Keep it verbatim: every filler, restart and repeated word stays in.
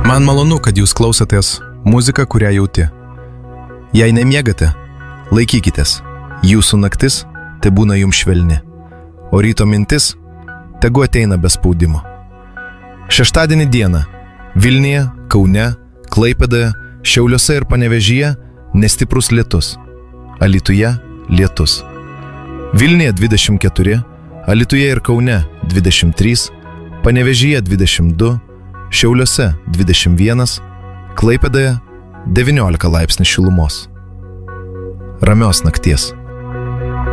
Man malonu, kad jūs klausotės muziką, kurią jauti. Jei nemiegate, laikykitės. Jūsų naktis te būna jums švelni, o ryto mintis tegu ateina be spaudimo. Šeštadienį dieną Vilniuje, Kaune, Klaipėdoje, Šiauliuose ir Panevėžyje nestiprus lietus. Alytuje lietus. Vilniuje dvidešimt keturi, Alytuje ir Kaune dvidešimt trys, Panevėžyje dvidešimt du, Šiauliuose dvidešimt vienas, Klaipėdoje devyniolika laipsnių šilumos. Ramios nakties.